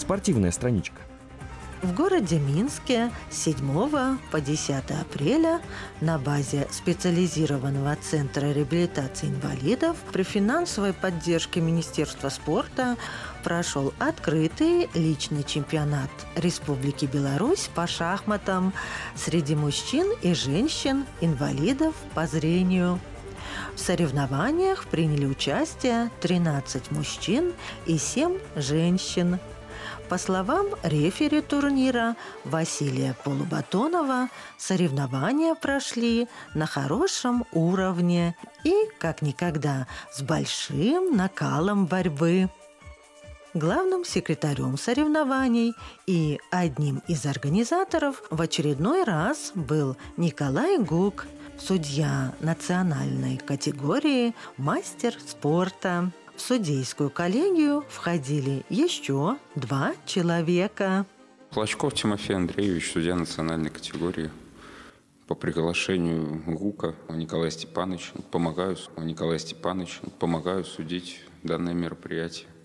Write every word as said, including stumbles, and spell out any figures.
Спортивная страничка. В городе Минске с седьмого по десятое апреля на базе специализированного центра реабилитации инвалидов при финансовой поддержке Министерства спорта прошел открытый личный чемпионат Республики Беларусь по шахматам среди мужчин и женщин, инвалидов по зрению. В соревнованиях приняли участие тринадцать мужчин и семь женщин. По словам рефери турнира Василия Полубатонова, соревнования прошли на хорошем уровне и, как никогда, с большим накалом борьбы. Главным секретарем соревнований и одним из организаторов в очередной раз был Николай Гук, судья национальной категории «Мастер спорта». В судейскую коллегию входили еще два человека. Клочков Тимофей Андреевич, судья национальной категории. По приглашению ГУКа Николая Степановича помогаю, Николая Степановича помогаю судить данное мероприятие.